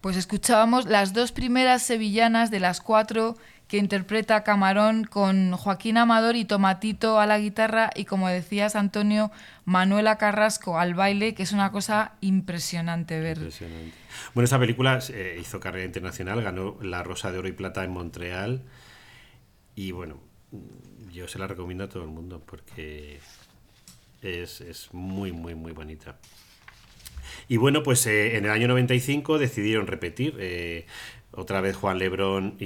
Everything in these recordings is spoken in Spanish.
Pues escuchábamos las dos primeras sevillanas de las 4 que interpreta Camarón, con Joaquín Amador y Tomatito a la guitarra y, como decías, Antonio, Manuela Carrasco al baile, que es una cosa impresionante ver. Impresionante. Bueno, esta película hizo carrera internacional, ganó la Rosa de Oro y Plata en Montreal y bueno, yo se la recomiendo a todo el mundo porque es muy, muy, muy bonita. Y bueno, pues en el año 95 decidieron repetir. Otra vez Juan Lebrón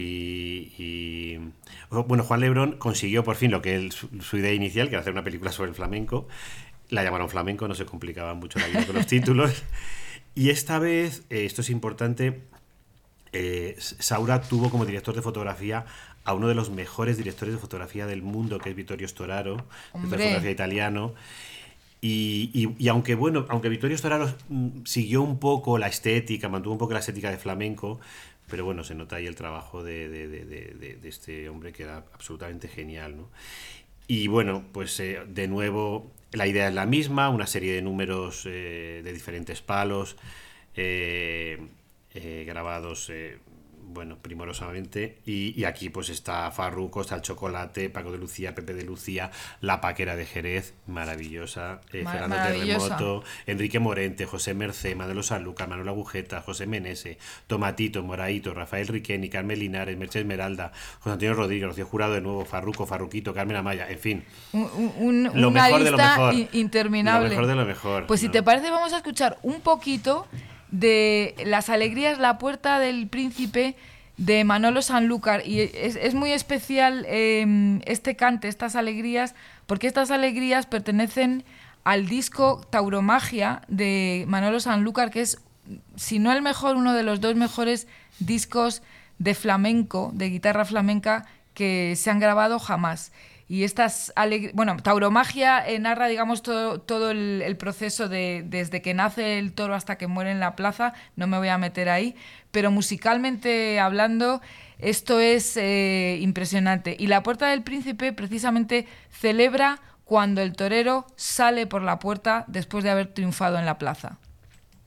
Bueno, Juan Lebrón consiguió por fin lo que es su idea inicial, que era hacer una película sobre el flamenco. La llamaron Flamenco, no se complicaba mucho la vida con los títulos. Y esta vez, esto es importante, Saura tuvo como director de fotografía a uno de los mejores directores de fotografía del mundo, que es Vittorio Storaro, director de fotografía italiano. Y aunque bueno, aunque Vittorio Storaro siguió un poco la estética, mantuvo un poco la estética de flamenco, pero bueno, se nota ahí el trabajo de este hombre, que era absolutamente genial, ¿no? Y bueno, pues de nuevo la idea es la misma, una serie de números de diferentes palos, grabados bueno, primorosamente, y aquí pues está Farruko, está el Chocolate, Paco de Lucía, Pepe de Lucía, La Paquera de Jerez, maravillosa, Fernando Terremoto, Enrique Morente, José Mercé, Manolo Sanlúcar, Manuel Agujeta, José Menese, Tomatito, Moraito, Rafael Riqueni, Carmen Linares, Merche Esmeralda, José Antonio Rodríguez, Rocío Jurado de nuevo, Farruko, Farruquito, Carmen Amaya, en fin, lo una mejor lista de lo mejor, interminable. lo mejor de lo mejor. Pues si te parece, vamos a escuchar un poquito de Las Alegrías, La Puerta del Príncipe, de Manolo Sanlúcar. Y es muy especial este cante, estas alegrías, porque estas alegrías pertenecen al disco Tauromagia de Manolo Sanlúcar, que es, si no el mejor, uno de los dos mejores discos de flamenco, de guitarra flamenca, que se han grabado jamás. Y Tauromagia narra, digamos, todo el proceso desde que nace el toro hasta que muere en la plaza. No me voy a meter ahí, pero musicalmente hablando, esto es impresionante. Y La Puerta del Príncipe precisamente celebra cuando el torero sale por la puerta después de haber triunfado en la plaza.